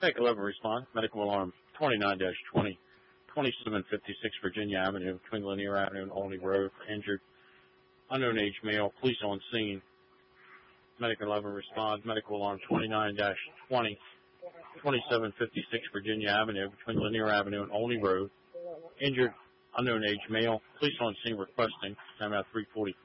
Take 11 response. Medical alarm 29-20, 2756 Virginia Avenue, between Lanier Avenue and Olney Road, for injured unknown age male. Police on scene. Medical 11 response. Medical alarm 29-20, 2756 Virginia Avenue, between Lanier Avenue and Olney Road, injured unknown age male. Police on scene requesting. Time out 3:44.